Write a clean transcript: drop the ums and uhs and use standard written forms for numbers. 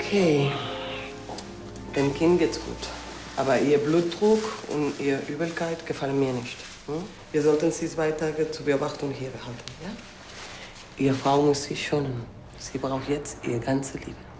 Okay. Dem Kind geht's gut. Aber Ihr Blutdruck und Ihre Übelkeit gefallen mir nicht. Wir sollten Sie 2 Tage zur Beobachtung hier behalten, ja? Ihre Frau muss sich schonen. Sie braucht jetzt Ihre ganze Liebe.